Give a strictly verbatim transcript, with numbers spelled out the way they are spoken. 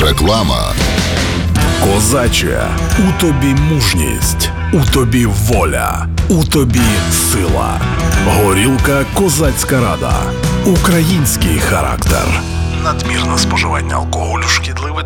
Реклама. Козаче, у тобі мужність, у тобі воля, у тобі сила. Горілка «Козацька Рада». Український характер. Надмірне споживання алкоголю шкідливе